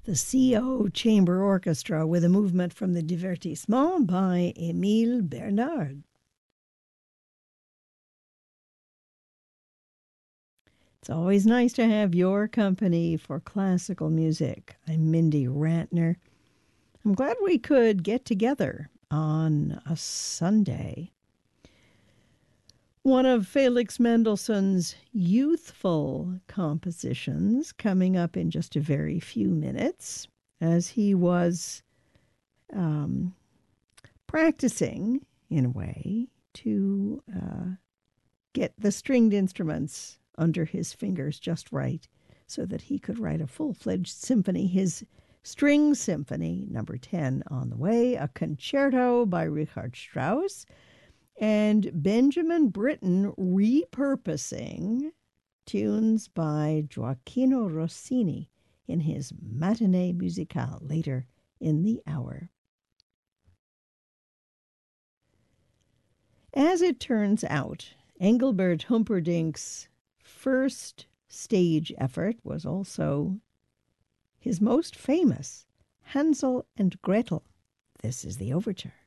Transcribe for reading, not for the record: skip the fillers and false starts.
The CO Chamber Orchestra with a movement from the Divertissement by Émile Bernard. It's always nice to have your company for classical music. I'm Mindy Rantner. I'm glad we could get together on a Sunday. One of Felix Mendelssohn's youthful compositions coming up in just a very few minutes as he was practicing, in a way, to get the stringed instruments under his fingers just right so that he could write a full-fledged symphony. His String Symphony No. 10 on the way, a concerto by Richard Strauss, and Benjamin Britten repurposing tunes by Gioacchino Rossini in his Matinée Musicale later in the hour. As it turns out, Engelbert Humperdinck's first stage effort was also his most famous, Hansel and Gretel. This is the overture.